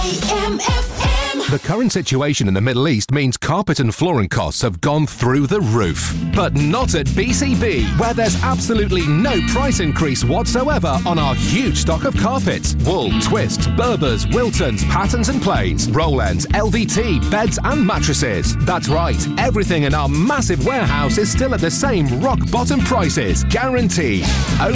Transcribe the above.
The current situation in the Middle East means carpet and flooring costs have gone through the roof. But not at BCB, where there's absolutely no price increase whatsoever on our huge stock of carpets. Wool, twists, Berbers, Wiltons, patterns and plains, roll ends, LVT, beds and mattresses. That's right, everything in our massive warehouse is still at the same rock bottom prices, guaranteed.